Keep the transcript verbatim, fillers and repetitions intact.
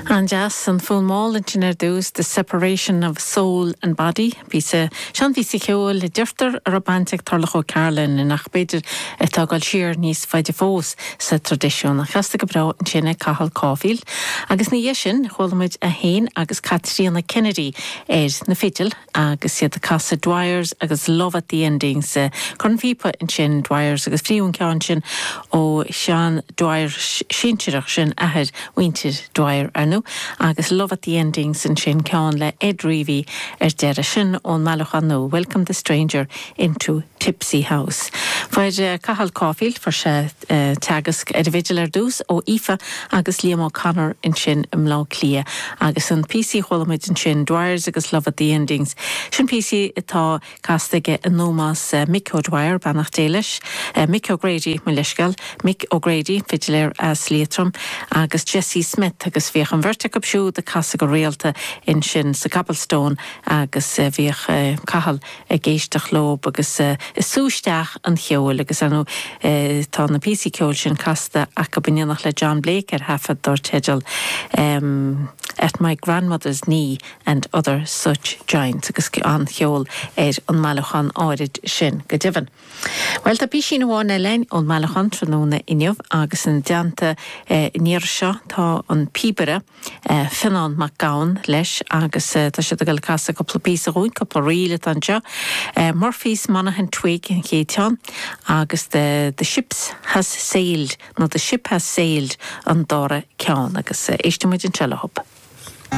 And jazz and full mall engineer does the separation of soul and body. Bise Sean Visi Keol Dirter romantic Tarlacho Carlin in Achbeder Etagal Sheer Nis Fidefos sa tradition. Chasta Gabra in China Kahal Caulfield. Agus ni Yeshin, Holmid a Hain, Agus Katrina Kennedy is na Fiddle, Agus yet the Casa Dwyers, Agus love at the endings. Confipa in Chin Dwyers, Agus Friun Kanchin, O Sean Dwyer Shinchirachin ahead Winter Dwyer Arno. Agus love at the endings in Shin Khan le Ed Reevy er Derashin on Malachano. Welcome the stranger into Tipsy House. For uh, Cahal Caulfield for she uh, Tagus individual dus o Aoife Agus Liam O'Connor in Shin Mlaw Clia Agus an P C Holomid in Shin Dwyers Agus love at the endings. Shin P C ita castige nomas uh, Mick O'Dwyer Banach Dalish uh, Mick O'Grady Milishgal Mick O'Grady Fiddler as Leitrum Agus Jesse Smith Agus Viachan Vertic up shoe the Casa Realta in Shin sa Cobblestone Agus uh, Viach uh, Cahal a Geistach Lob Agus uh, Sústeach an Cheol agus anu uh, tá na P C Ceol sin casta acabinach le John Blake er hafad dor tegel um, at my grandmother's knee and other such giants agus an Cheol er an Malachan áirid sin godivan. Well, ta Pishin one Elaine on Malachan tronuna inniuv agus an dianta uh, Nirsha tá an Pibere uh, Finan McGowan lesh agus uh, ta shadagal casa couple piece of ruin couple real tanja uh, Murphy's Monaghan Twig in Keaton agus the the ships has sailed no the ship has sailed on Dora Khan agus uh, ishtamid in Chelahop.